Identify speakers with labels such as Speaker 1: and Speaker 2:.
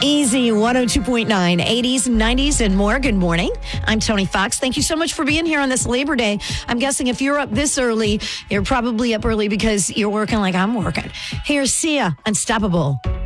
Speaker 1: Easy 102.9, 80s, 90s, and more. Good morning. I'm Tony Fox. Thank you so much for being here on this Labor Day. I'm guessing if you're up this early, you're probably up early because you're working like I'm working. Here's Sia, Unstoppable.